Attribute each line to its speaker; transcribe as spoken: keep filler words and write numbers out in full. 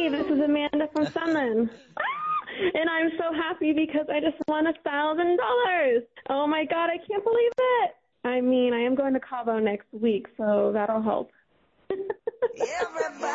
Speaker 1: Hey, this is Amanda from Sunland. And I'm so happy because I just won a thousand dollars. Oh my God, I can't believe it. I mean, I am going to Cabo next week, so that'll help.